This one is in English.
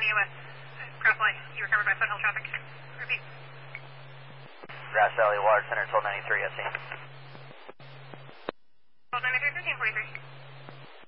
you with Grass Valley. You recovered by foothill traffic. Repeat. Grass Valley Water Center 1293, I see.